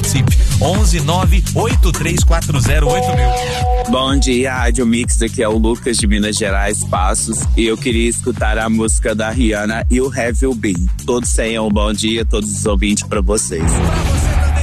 participe. 11-983408000. Bom dia, Rádio Mix, aqui é o Lucas de Minas Gerais, Passos, e eu queria escutar a música da Rihanna e o Have You Been. Todos tenham um bom dia, todos os ouvintes pra vocês.